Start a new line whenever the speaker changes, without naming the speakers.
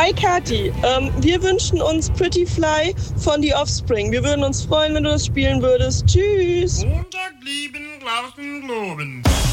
Hey Kathi, wir wünschen uns Pretty Fly von The Offspring. Wir würden uns freuen, wenn du das spielen würdest. Tschüss.
Montag lieben, Glauben, Globen.